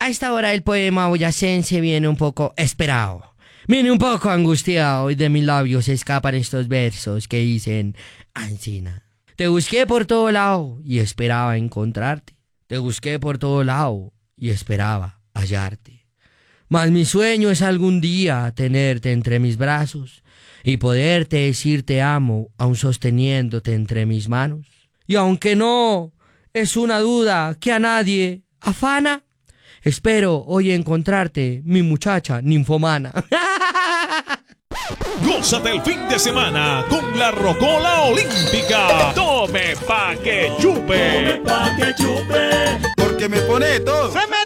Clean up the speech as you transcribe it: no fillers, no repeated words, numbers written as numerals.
A esta hora el poema boyacense viene un poco esperado, viene un poco angustiado y de mis labios escapan estos versos que dicen ansina. Te busqué por todo lado y esperaba encontrarte. Te busqué por todo lado y esperaba hallarte. Mas mi sueño es algún día tenerte entre mis brazos y poderte decir te amo aun sosteniéndote entre mis manos. Y aunque no es una duda que a nadie afana, espero hoy encontrarte, mi muchacha ninfomana. Gózate el fin de semana con la Rocola Olímpica. Tome pa' que chupe. Porque me pone todo. ¡Se me